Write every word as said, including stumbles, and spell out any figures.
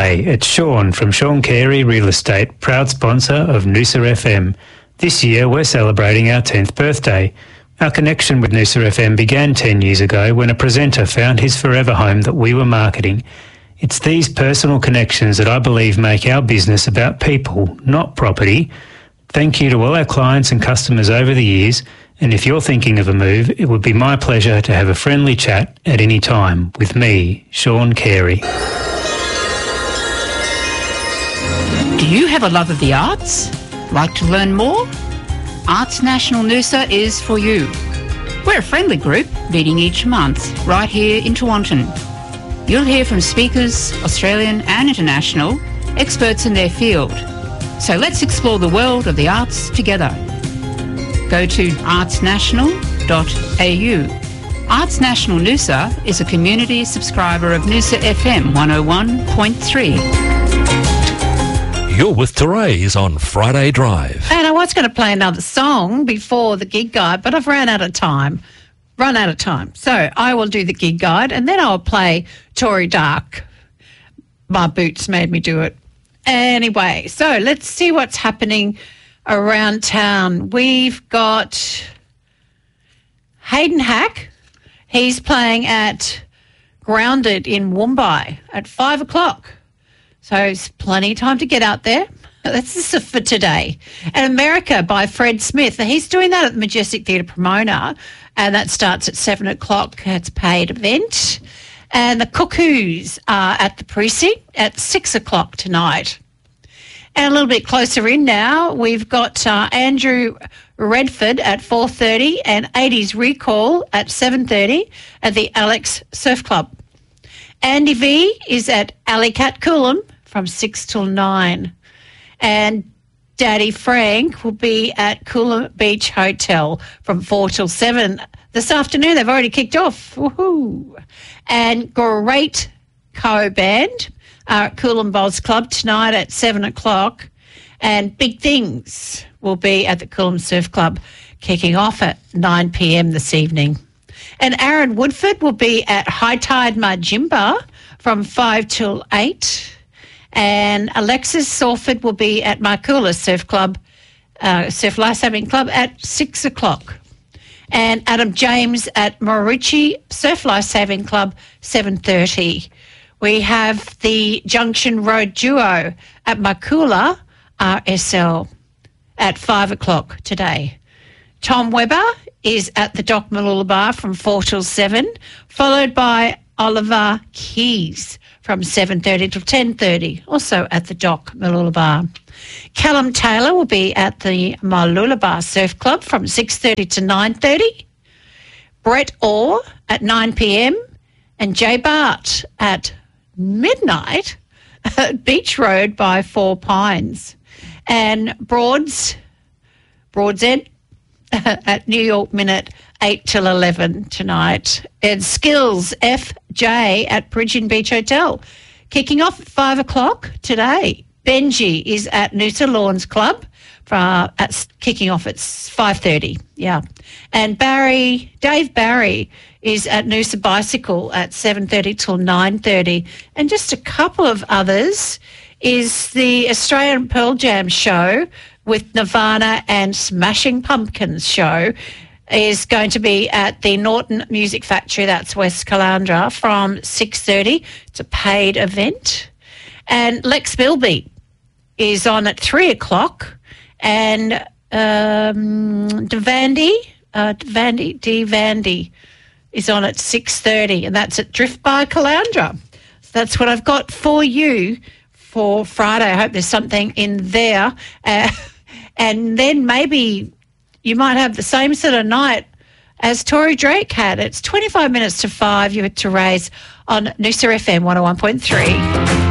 G'day, it's Sean from Sean Carey Real Estate, proud sponsor of Noosa F M. This year we're celebrating our tenth birthday. Our connection with Noosa F M began ten years ago when a presenter found his forever home that we were marketing. It's these personal connections that I believe make our business about people, not property. Thank you to all our clients and customers over the years, and if you're thinking of a move, it would be my pleasure to have a friendly chat at any time with me, Sean Carey. Do you have a love of the arts? Like to learn more? Arts National Noosa is for you. We're a friendly group meeting each month right here in Tewantin. You'll hear from speakers, Australian and international, experts in their field. So let's explore the world of the arts together. Go to arts national dot a u. Arts National Noosa is a community subscriber of Noosa F M one oh one point three. You're with Therese on Friday Drive. And I was going to play another song before the gig guide, but I've ran out of time. Run out of time. So I will do the gig guide and then I'll play Tory Dark. My boots made me do it. Anyway, so let's see what's happening around town. We've got Hayden Hack. He's playing at Grounded in Woombye at five o'clock. So it's plenty of time to get out there. That's just for today. And America by Fred Smith. He's doing that at the Majestic Theatre Pomona, and that starts at seven o'clock. It's a paid event. And the Cuckoos are at the Precinct at six o'clock tonight. And a little bit closer in now, we've got uh, Andrew Redford at four thirty and eighties Recall at seven thirty at the Alex Surf Club. Andy V is at Alley Cat Coolum from six till nine. And Daddy Frank will be at Coolum Beach Hotel from four till seven this afternoon. They've already kicked off. Woohoo! And great co-band are at Coolum Bowls Club tonight at seven o'clock. And Big Things will be at the Coolum Surf Club kicking off at nine p.m. this evening. And Aaron Woodford will be at High Tide Majimba from five till eight. And Alexis Salford will be at Marcoola Surf Club, uh, Surf Lifesaving Club at six o'clock. And Adam James at Morici Surf Lifesaving Club, seven thirty. We have the Junction Road Duo at Marcoola R S L at five o'clock today. Tom Webber is at the Doc Malula Bar from four till seven, followed by Oliver Keys from seven thirty till ten thirty, also at the Doc Malula Bar. Callum Taylor will be at the Malula Bar Surf Club from six thirty to nine thirty. Brett Orr at nine p.m. and Jay Bart at midnight at Beach Road by Four Pines. And Broads, Broads End at New York Minute, eight till eleven tonight. And Skills F J at Bridgeon Beach Hotel, kicking off at five o'clock today. Benji is at Noosa Lawns Club, for, uh, at, kicking off at five thirty, yeah. And Barry, Dave Barry is at Noosa Bicycle at seven thirty till nine thirty. And just a couple of others is the Australian Pearl Jam show with Nirvana and Smashing Pumpkins show is going to be at the Norton Music Factory, that's West Caloundra, from six thirty. It's a paid event. And Lex Bilby is on at three o'clock. And um, Devandy, uh, Devandy, Devandy is on at six thirty, and that's at Drift by Caloundra. So that's what I've got for you for Friday. I hope there's something in there. Uh, and then maybe you might have the same sort of night as Tory Drake had. It's twenty-five minutes to five. You're at Therese on Noosa F M one oh one point three.